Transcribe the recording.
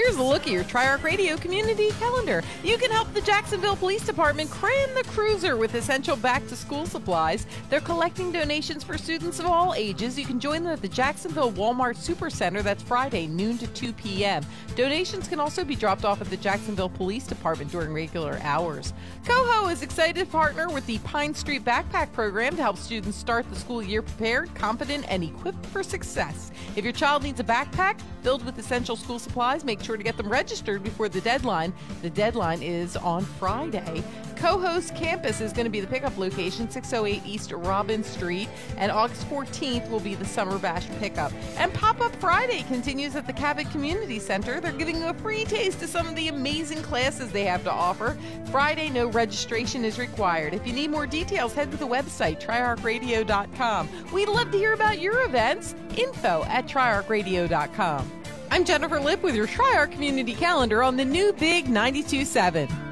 Here's a look at your Tri-Arc Radio community calendar. You can help the Jacksonville Police Department cram the cruiser with essential back-to-school supplies. They're collecting donations for students of all ages. You can join them at the Jacksonville Walmart Supercenter. That's Friday, noon to 2 p.m. Donations can also be dropped off at the Jacksonville Police Department during regular hours. Coho is excited to partner with the Pine Street Backpack Program to help students start the school year prepared, confident, and equipped for success. If your child needs a backpack filled with essential school supplies, make sure to get them registered before the deadline. The deadline is on Friday. Coho's campus is going to be the pickup location, 608 East Robin Street, and August 14th will be the Summer Bash pickup. And Pop-Up Friday continues at the Cabot Community Center. They're giving you a free taste of some of the amazing classes they have to offer. Friday, no registration is required. If you need more details, head to the website, triarcradio.com. We'd love to hear about your events. Info@triarcradio.com. I'm Jennifer Lipp with your Tri-Arc Community Calendar on the new Big 92.7.